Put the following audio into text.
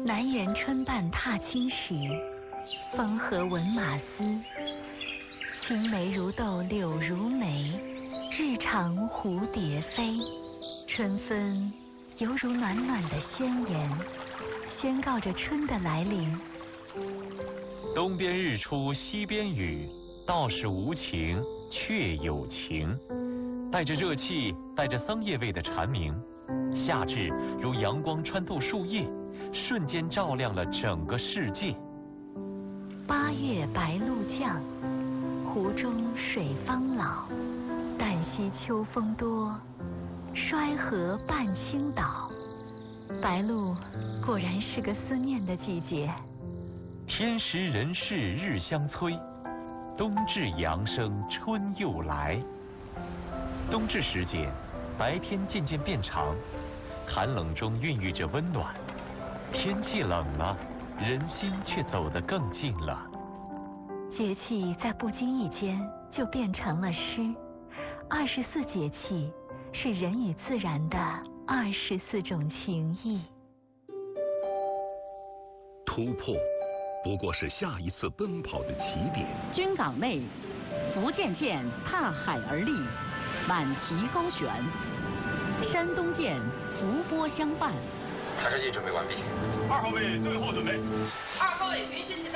南园春半踏青时，风和闻马嘶。青梅如豆柳如眉，日长蝴蝶飞。春分犹如暖暖的宣言，宣告着春的来临。 东边日出西边雨，道是无晴却有晴。带着热气，带着桑叶味的蝉鸣，夏至如阳光穿透树叶，瞬间照亮了整个世界。 八月白露降，湖中水方老。旦夕秋风多，衰河半倾倒。白露果然是个思念的季节。 天时人事日相催，冬至阳生春又来。冬至时节，白天渐渐变长，寒冷中孕育着温暖。天气冷了，人心却走得更近了。 节气在不经意间就变成了诗。24节气是人与自然的24种情谊。 突破不过是下一次奔跑的起点。 军港内，福建舰踏海而立，满旗高悬；山东舰伏波相伴。 探视器准备完毕。 2号位最后准备。 2号位允许起飞。